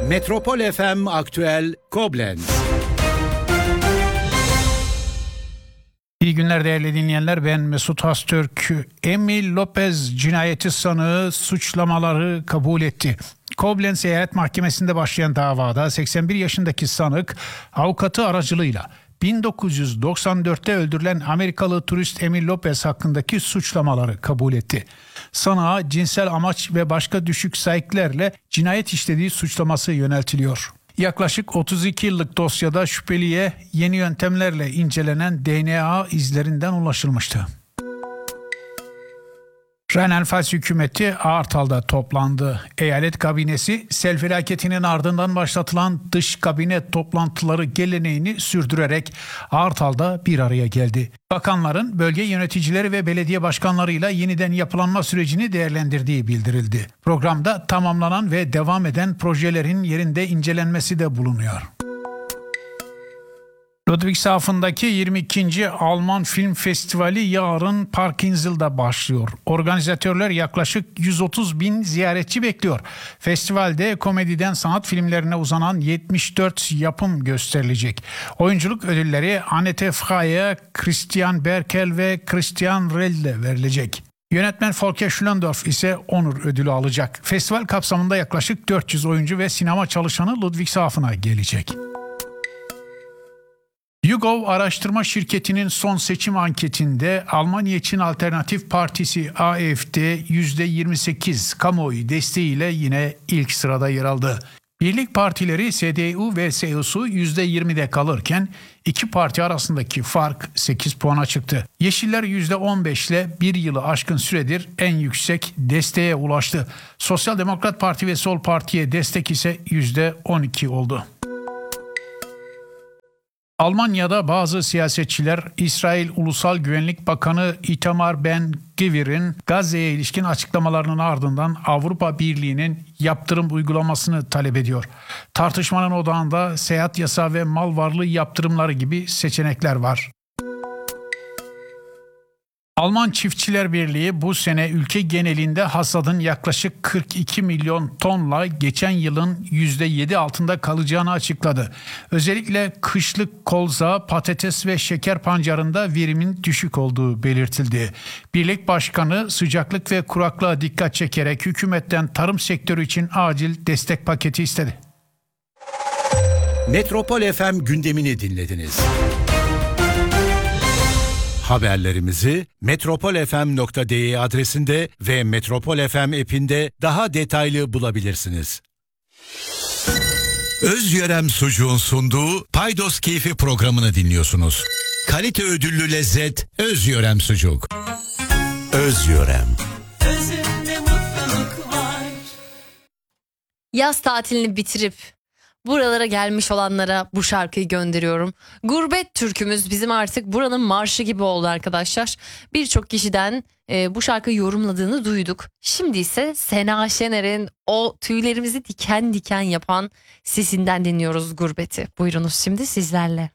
Metropol FM Aktüel Koblenz. İyi günler değerli dinleyenler, ben Mesut Hastürk. Emil Lopez cinayeti sanığı suçlamaları kabul etti. Koblenz Eyalet Mahkemesi'nde başlayan davada 81 yaşındaki sanık avukatı aracılığıyla 1994'te öldürülen Amerikalı turist Emil Lopez hakkındaki suçlamaları kabul etti. Sanığa cinsel amaç ve başka düşük saiklerle cinayet işlediği suçlaması yöneltiliyor. Yaklaşık 32 yıllık dosyada şüpheliye yeni yöntemlerle incelenen DNA izlerinden ulaşılmıştı. Rheinland-Pfalz hükümeti Aartal'da toplandı. Eyalet kabinesi sel felaketinin ardından başlatılan dış kabine toplantıları geleneğini sürdürerek Aartal'da bir araya geldi. Bakanların bölge yöneticileri ve belediye başkanlarıyla yeniden yapılanma sürecini değerlendirdiği bildirildi. Programda tamamlanan ve devam eden projelerin yerinde incelenmesi de bulunuyor. Ludwigshafen'daki 22. Alman Film Festivali yarın Parkinsel'da başlıyor. Organizatörler yaklaşık 130 bin ziyaretçi bekliyor. Festivalde komediden sanat filmlerine uzanan 74 yapım gösterilecek. Oyunculuk ödülleri Annette Freie, Christian Berkel ve Christian Rell'e verilecek. Yönetmen Volker Schlöndorff ise onur ödülü alacak. Festival kapsamında yaklaşık 400 oyuncu ve sinema çalışanı Ludwigshafen'a gelecek. YouGov araştırma şirketinin son seçim anketinde Almanya için Alternatif Partisi AfD %28 kamuoyu desteğiyle yine ilk sırada yer aldı. Birlik partileri CDU ve CSU %20'de kalırken iki parti arasındaki fark 8 puana çıktı. Yeşiller %15 ile bir yılı aşkın süredir en yüksek desteğe ulaştı. Sosyal Demokrat Parti ve Sol Parti'ye destek ise %12 oldu. Almanya'da bazı siyasetçiler İsrail Ulusal Güvenlik Bakanı Itamar Ben-Gvir'in Gazze'ye ilişkin açıklamalarının ardından Avrupa Birliği'nin yaptırım uygulamasını talep ediyor. Tartışmanın odağında seyahat yasağı ve mal varlığı yaptırımları gibi seçenekler var. Alman Çiftçiler Birliği bu sene ülke genelinde hasadın yaklaşık 42 milyon tonla geçen yılın %7 altında kalacağını açıkladı. Özellikle kışlık kolza, patates ve şeker pancarında verimin düşük olduğu belirtildi. Birlik Başkanı sıcaklık ve kuraklığa dikkat çekerek hükümetten tarım sektörü için acil destek paketi istedi. Metropol FM gündemini dinlediniz. Haberlerimizi metropolfm.de adresinde ve Metropol FM app'inde daha detaylı bulabilirsiniz. Özyörem Sucuğun sunduğu Paydos Keyfi programını dinliyorsunuz. Kalite ödüllü lezzet Özyörem Sucuk. Özyörem. Özünde mutluluk var. Yaz tatilini bitirip buralara gelmiş olanlara bu şarkıyı gönderiyorum. Gurbet türkümüz bizim artık buranın marşı gibi oldu arkadaşlar. Birçok kişiden bu şarkıyı yorumladığını duyduk. Şimdi ise Sena Şener'in o tüylerimizi diken diken yapan sesinden dinliyoruz Gurbet'i. Buyurunuz şimdi sizlerle.